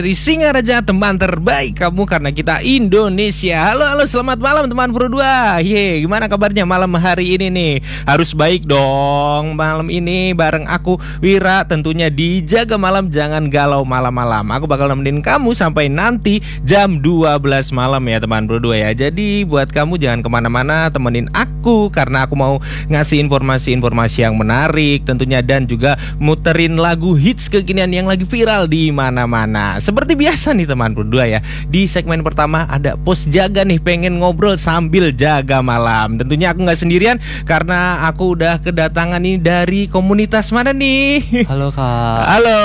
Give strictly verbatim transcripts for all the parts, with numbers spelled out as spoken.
Dari Singaraja, teman terbaik kamu karena kita Indonesia. Halo halo, selamat malam teman Pro dua. Ye, gimana kabarnya malam hari ini nih? Harus baik dong malam ini bareng aku Wira, tentunya di Jaga Malam. Jangan galau malam-malam. Aku bakal nemenin kamu sampai nanti jam dua belas malam ya teman Pro dua ya. Jadi buat kamu jangan kemana-mana, temenin aku karena aku mau ngasih informasi-informasi yang menarik tentunya, dan juga muterin lagu hits kekinian yang lagi viral di mana-mana. Seperti biasa nih teman berdua ya, di segmen pertama ada pos jaga nih, pengen ngobrol sambil jaga malam. Tentunya aku gak sendirian karena aku udah kedatangan nih dari komunitas mana nih? Halo Kak. Halo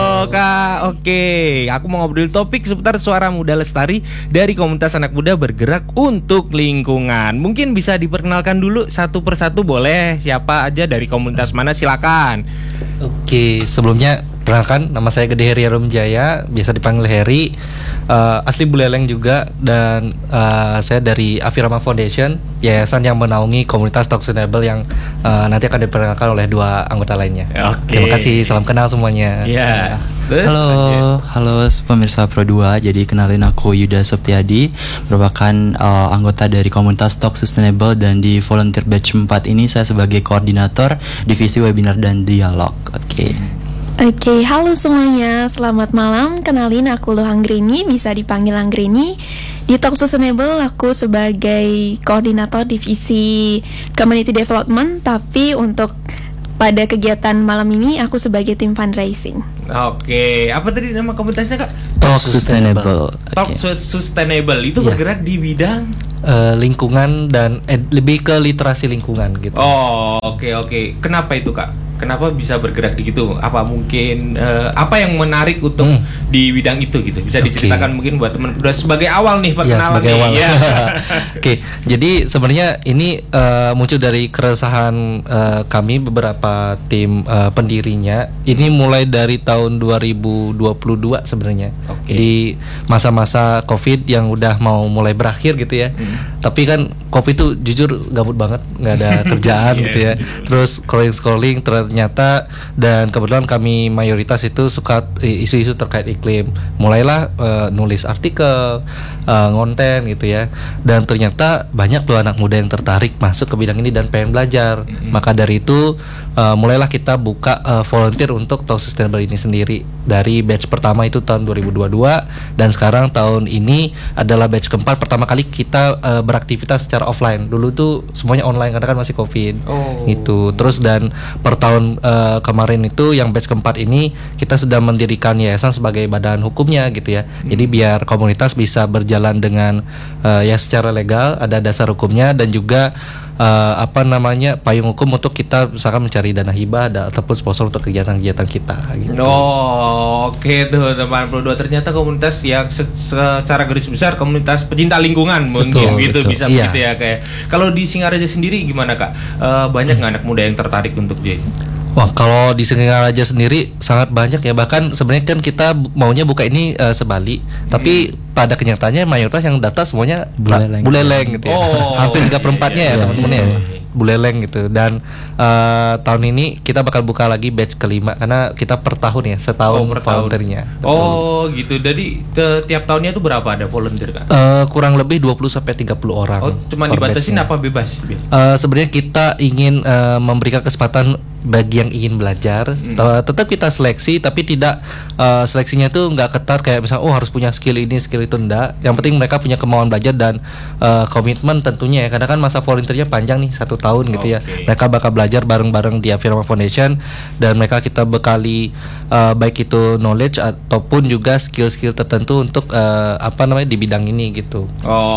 Kak, oke. Aku mau ngobrol topik seputar suara muda lestari dari komunitas anak muda bergerak untuk lingkungan. Mungkin bisa diperkenalkan dulu satu persatu boleh, siapa aja dari komunitas mana, silakan. Oke, sebelumnya perkenalkan, nama saya Gede Heri Arum Jaya, biasa dipanggil Heri, uh, asli Buleleng juga, dan uh, saya dari Afirama Foundation, yayasan yang menaungi komunitas Talk Sustainable yang uh, nanti akan diperkenalkan oleh dua anggota lainnya. Oke. Terima kasih, salam kenal semuanya. Ya. Halo, halo pemirsa Pro dua. Jadi kenalin, aku Yuda Septiadi, merupakan uh, anggota dari komunitas Talk Sustainable, dan di volunteer batch empat ini saya sebagai koordinator divisi webinar dan dialog. Oke. Okay. Oke, okay, halo semuanya, selamat malam. Kenalin, aku Loh Anggreni, bisa dipanggil Anggreni. Di Talk Sustainable aku sebagai koordinator divisi community development, tapi untuk pada kegiatan malam ini aku sebagai tim fundraising. Oke, apa tadi nama komunitasnya Kak? Talk Sustainable. Talk Okay. Sustainable itu Yeah. bergerak di bidang Uh, lingkungan dan eh, lebih ke literasi lingkungan gitu. Oh, oke oke. Kenapa itu Kak? Kenapa bisa bergerak di gitu? Apa mungkin uh, apa yang menarik untuk Hmm. di bidang itu gitu? Bisa Oke. diceritakan mungkin buat teman udah sebagai awal nih Ya, perkenalan sebagai nih. awal. Ya. Oke, jadi sebenarnya ini uh, muncul dari keresahan uh, kami beberapa tim uh, pendirinya. Ini mulai dari tahun dua ribu dua puluh dua sebenarnya. Oke. Jadi masa-masa Covid yang udah mau mulai berakhir gitu ya. Hmm. Tapi kan Covid tuh jujur gabut banget, nggak ada kerjaan gitu ya. Terus scrolling-scrolling ternyata, dan kebetulan kami mayoritas itu suka isu-isu terkait iklim. Mulailah uh, nulis artikel, uh, ngonten gitu ya. Dan ternyata banyak loh anak muda yang tertarik masuk ke bidang ini dan pengen belajar. Mm-hmm. Maka dari itu uh, mulailah kita buka uh, volunteer untuk Talk Sustainable ini sendiri. Dari batch pertama itu tahun dua ribu dua puluh dua, dan sekarang tahun ini adalah batch keempat. Pertama kali kita uh, beraktivitas secara offline. Dulu tuh semuanya online karena kan masih Covid. Oh. Gitu. Terus dan per tahun uh, kemarin itu yang batch keempat ini kita sudah mendirikan yayasan sebagai badan hukumnya gitu ya. Hmm. Jadi biar komunitas bisa berjalan dengan uh, ya secara legal, ada dasar hukumnya, dan juga uh, apa namanya payung hukum untuk kita misalkan mencari dana hibah ada, ataupun sponsor untuk kegiatan-kegiatan kita gitu. Oh, oke tuh teman Pro dua, ternyata komunitas yang se- se- secara garis besar komunitas pecinta lingkungan mungkin Betul, gitu, betul. bisa Iya. begitu ya kayak. Kalau di Singaraja sendiri gimana Kak? Uh, banyak nggak anak muda yang tertarik untuk jadi? Wah, kalau di Singaraja sendiri sangat banyak ya. Bahkan sebenarnya kan kita bu- maunya buka ini uh, sebali, hmm. tapi pada kenyataannya mayoritas yang data semuanya Buleleng. Buleleng gitu ya. Oh, Hampir tiga per empatnya iya, ya iya, teman-teman iya. ya. Buleleng gitu. Dan uh, tahun ini kita bakal buka lagi batch kelima karena kita per tahun ya, setahun Oh, per tahun. volunteernya. Oh, gitu. Jadi ke, tiap tahunnya itu berapa ada volunteer Kak? Uh, kurang lebih dua puluh sampai tiga puluh orang. Oh, cuma per dibatasin batch-nya. apa bebas? Uh, sebenarnya kita ingin uh, memberikan kesempatan bagi yang ingin belajar. Hmm. Uh, tetap kita seleksi, tapi tidak uh, seleksinya tuh nggak ketat kayak misalnya oh harus punya skill ini skill itu, enggak. Yang penting mereka punya kemauan belajar dan uh, komitmen tentunya ya. Karena kan masa volunteernya panjang nih, satu tahun gitu ya. Oke. Mereka bakal belajar bareng-bareng di Afirma Foundation, dan mereka kita bekali uh, baik itu knowledge ataupun juga skill-skill tertentu untuk uh, apa namanya di bidang ini gitu.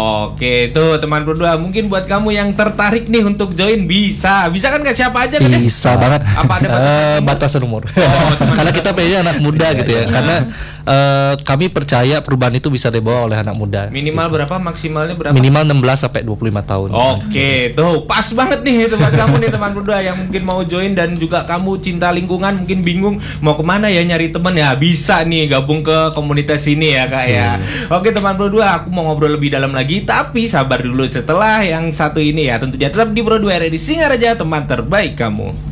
Oke, tuh teman berdua, mungkin buat kamu yang tertarik nih untuk join bisa, bisa kan nggak siapa aja kan? ya? Bisa banget. Apa ada batasan Eh, umur? batasan umur? Oh, teman- Karena kita pengennya anak muda gitu ya. Karena eh, kami percaya perubahan itu bisa dibawa oleh anak muda. Minimal gitu. berapa? Maksimalnya berapa? Minimal enam belas sampai dua puluh lima tahun. Oke, tuh pas banget nih teman kamu nih teman berdua yang mungkin mau join, dan juga kamu cinta lingkungan, mungkin bingung mau kemana ya nyari teman ya, bisa nih gabung ke komunitas ini ya Kak ya. Oke teman berdua, aku mau ngobrol lebih dalam lagi, tapi sabar dulu setelah yang satu ini ya. Tentunya tetap di Pro dua R di Singaraja, teman terbaik kamu.